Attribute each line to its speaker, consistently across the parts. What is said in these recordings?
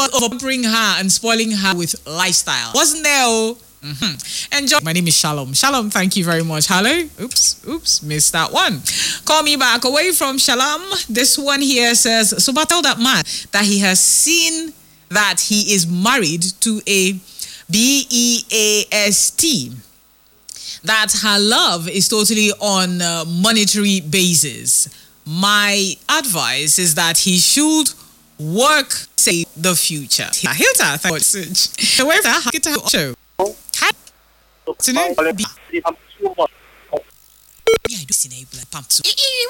Speaker 1: was overpowering her and spoiling her with lifestyle. Wasn't there? Oh? Enjoy. My name is Shalom. Shalom, thank you very much. Hello. Oops, missed that one. Call me back. Away from Shalom. This one here says, so but tell that man that he has seen that he is married to a BEAST. That her love is totally on a monetary basis. My advice is that he should work, say, the future. Hilda, thank you. Where's that? Show. Hi. Afternoon. Yeah, I do see a pump too.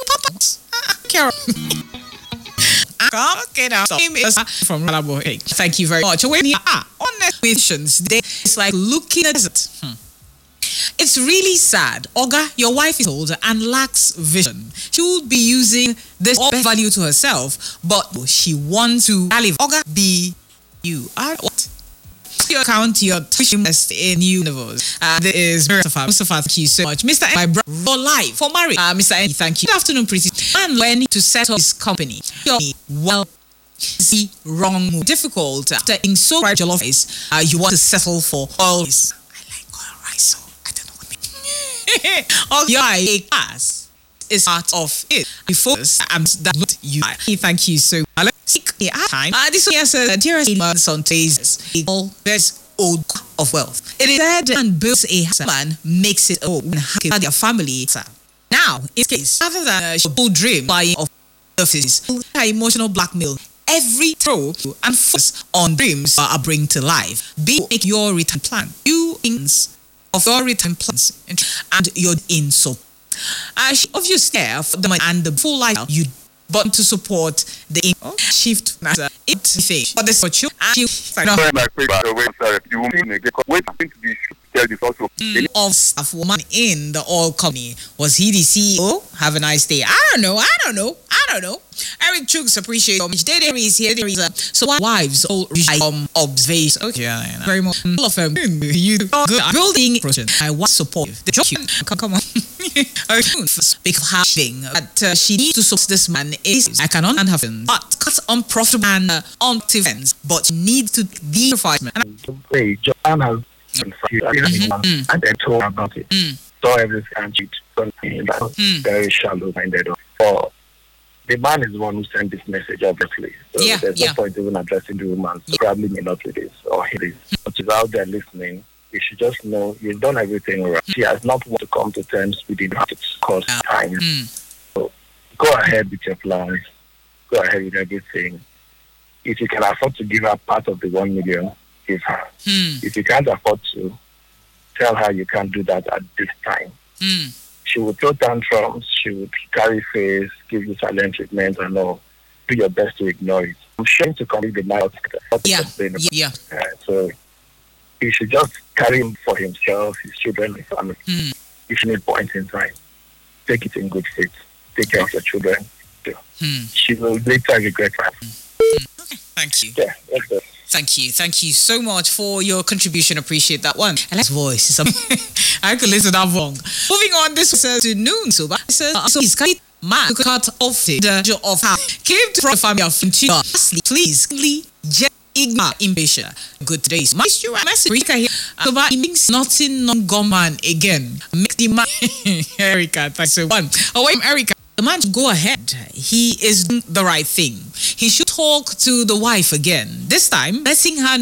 Speaker 1: Okay, now. From Ralabo. Thank you very much. When you are on the questions, it's like looking at it. It's really sad. Oga, your wife is old and lacks vision. She would be using this value to herself, but she wants to live. Oga, be you. What? Your account, your tuition best in universe. There is Mustafa, thank you so much. Mr. My brother, for life, for marriage. Mr. N, thank you. Good afternoon, pretty. And learning to set up his company. You're well. See, wrong move. Difficult. After being so bright your face, you want to settle for oil rice. I like oil rice, so I don't know what it means. Your class is part of it. You focus and that what you are. Thank you so much. Time. This one here says, dearest months on Tases, there's old of wealth. It is said and builds a house, man makes it old and have their family. Now, in this case, rather than a bold dream buying of surfaces, emotional blackmail, every throw and focus on dreams are bring to life. Make your return plan. You things of your return plans and you're in so. She obviously care for the money and the full life you but to support the shift it face. But this what you of staff woman in the oil company. Was he the CEO? Have a nice day. I don't know. Eric Chooks appreciate how much there is here. There is so wives all observation. Okay, very much. All of them. You good building project. I want support the job. Come on. Because having that she needs to support this man is I cannot have him. But cut unprofitable and unactive ends. But need to be fight.
Speaker 2: Hey, John has and then told about it. So everything and cheat. Very shallow minded. For the man is the one who sent this message, obviously. So there's no point even addressing the woman. So probably may not do this or hear this. But she's out there listening. You should just know you've done everything right. She has not wanted to come to terms with it. It's cost time. So go ahead with your plans. Go ahead with everything. If you can afford to give her part of the 1 million, give her. If you can't afford to, tell her you can't do that at this time. She would throw tantrums, she would carry face, give you silent treatment and all. Do your best to ignore it. I'm sure to complete the night. So he should just carry him for himself, his children, his family. If you need points in time, take it in good faith. Take care of your children. She will later regret that.
Speaker 1: Okay, thank you.
Speaker 2: Yeah, that's it.
Speaker 1: Thank you so much for your contribution. Appreciate that one. I like his voice. I could listen that wrong. Moving on, this says to noon. So he's man cut off the of her came to the family of please ignore impatient. Good days. My message here about nothing non-government again. Make the man Erica. Thanks so one. Away from Erica. The man should go ahead. He is doing the right thing. He should talk to the wife again. This time, letting her